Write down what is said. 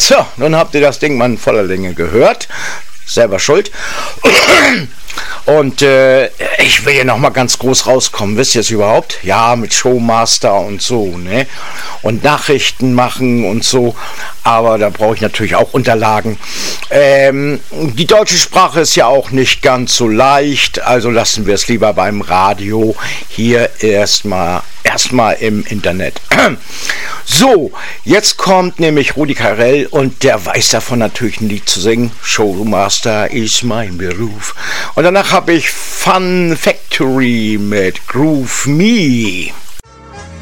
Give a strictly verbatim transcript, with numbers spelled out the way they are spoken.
So, nun habt ihr das Ding mal in voller Länge gehört. Selber schuld. Und äh, ich will hier nochmal ganz groß rauskommen, wisst ihr es überhaupt? Ja, mit Showmaster und so, ne? Und Nachrichten machen und so, aber da brauche ich natürlich auch Unterlagen. Ähm, die deutsche Sprache ist ja auch nicht ganz so leicht, also lassen wir es lieber beim Radio hier erstmal erstmal im Internet. So, jetzt kommt nämlich Rudi Carrell und der weiß davon natürlich ein Lied zu singen. Showmaster ist mein Beruf. Und danach habe ich Fun Factory mit Groove Me.